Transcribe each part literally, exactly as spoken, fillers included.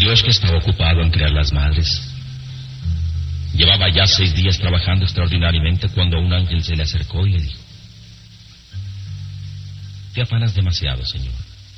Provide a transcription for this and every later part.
Filioshka estaba ocupado en crear las madres. Llevaba ya seis días trabajando extraordinariamente cuando un ángel se le acercó y le dijo: te afanas demasiado, señor.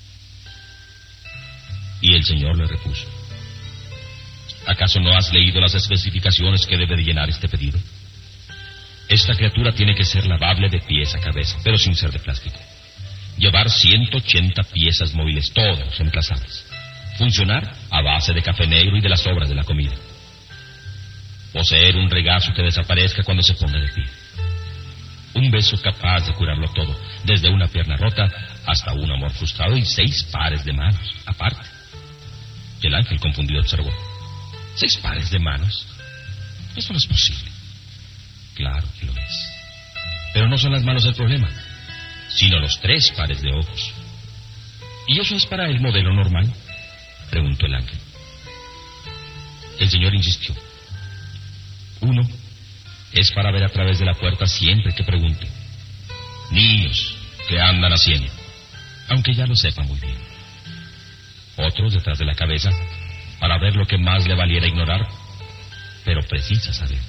Y el señor le repuso: ¿acaso no has leído las especificaciones que debe de llenar este pedido? Esta criatura tiene que ser lavable de pies a cabeza, pero sin ser de plástico. Llevar ciento ochenta piezas móviles, todos reemplazables. Funcionar a base de café negro y de las sobras de la comida. Poseer un regazo que desaparezca cuando se ponga de pie. Un beso capaz de curarlo todo, desde una pierna rota hasta un amor frustrado, y seis pares de manos, aparte. Y el ángel confundido observó: ¿seis pares de manos? Esto no es posible. Claro que lo es. Pero no son las manos el problema, sino los tres pares de ojos. ¿Y eso es para el modelo normal?, preguntó el ángel. El señor insistió: uno es para ver a través de la puerta siempre que pregunte. Niños, ¿qué andan haciendo? Aunque ya lo sepa muy bien. Otro detrás de la cabeza, para ver lo que más le valiera ignorar, pero precisa saber.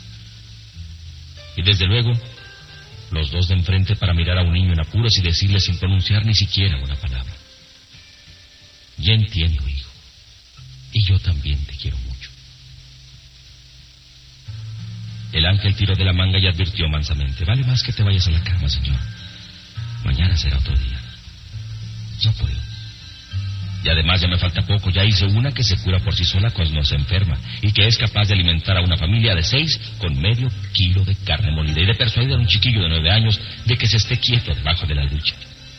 Y desde luego, los dos de enfrente para mirar a un niño en apuros y decirle sin pronunciar ni siquiera una palabra: ya entiendo, hijo, y yo también te quiero mucho. El ángel tiró de la manga y advirtió mansamente: vale más que te vayas a la cama, señor. Mañana será otro día. No puedo. Y además ya me falta poco. Ya hice una que se cura por sí sola cuando no se enferma, y que es capaz de alimentar a una familia de seis con medio kilo de carne molida, y de persuadir a un chiquillo de nueve años de que se esté quieto debajo de la ducha.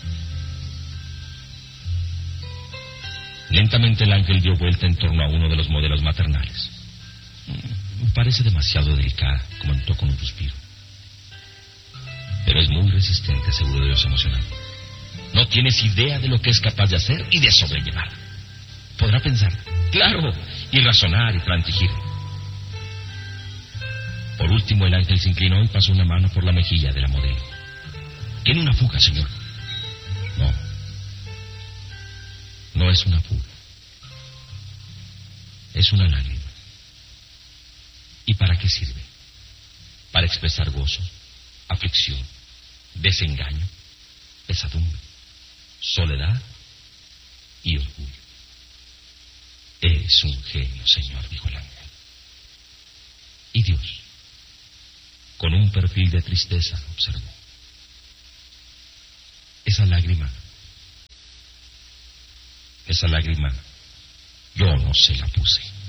Lentamente el ángel dio vuelta en torno a uno de los modelos maternales. Me parece demasiado delicada, comentó con un suspiro. Pero es muy resistente, aseguró Dios emocionado. No tienes idea de lo que es capaz de hacer y de sobrellevar. Podrá pensar, claro, y razonar y plantigir. Por último, el ángel se inclinó y pasó una mano por la mejilla de la modelo. ¿Tiene una fuga, señor? No. No es una fuga. Es una lágrima. ¿Y para qué sirve? Para expresar gozo, aflicción, desengaño, pesadumbre, soledad y orgullo. Es un genio, señor, dijo el ángel. Y Dios, con un perfil de tristeza, observó: esa lágrima, esa lágrima, yo no se la puse.